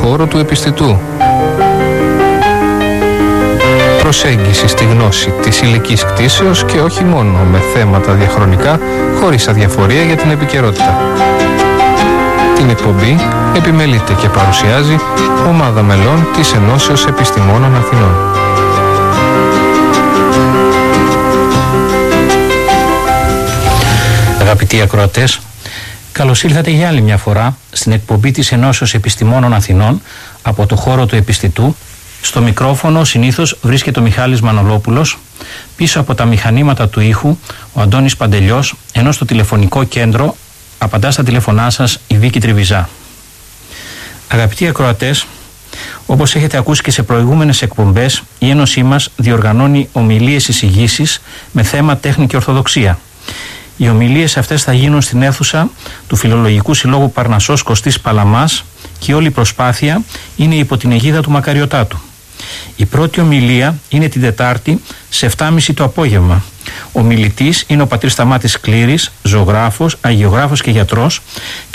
χώρο του επιστητού. Προσέγγιση στη γνώση της υλικής κτήσεως και όχι μόνο με θέματα διαχρονικά, χωρίς αδιαφορία για την επικαιρότητα. Την εκπομπή επιμελείται και παρουσιάζει ομάδα μελών της Ενώσεως Επιστημόνων Αθηνών. Αγαπητοί ακροατές, καλώς ήλθατε για άλλη μια φορά στην εκπομπή της Ενώσεως Επιστημόνων Αθηνών από το χώρο του επιστητού. Στο μικρόφωνο συνήθως βρίσκεται ο Μιχάλης Μανολόπουλος, πίσω από τα μηχανήματα του ήχου ο Αντώνης Παντελιός, ενώ στο τηλεφωνικό κέντρο απαντά στα τηλεφωνά σας η Βίκη Τριβιζά. Αγαπητοί ακροατές, όπως έχετε ακούσει και σε προηγούμενες εκπομπές, η Ένωσή μας διοργανώνει ομιλίες εισηγήσεις με θέμα τέχνη και ορθοδοξία. Οι ομιλίες αυτές θα γίνουν στην αίθουσα του Φιλολογικού Συλλόγου Παρνασσός Κωστής Παλαμάς και όλη η προσπάθεια είναι υπό την αιγίδα του Μακαριωτάτου. Η πρώτη ομιλία είναι την Τετάρτη σε 7.30 το απόγευμα. Ο μιλητής είναι ο πατήρ Σταμάτης Κλήρης, ζωγράφος, αγιογράφος και γιατρός.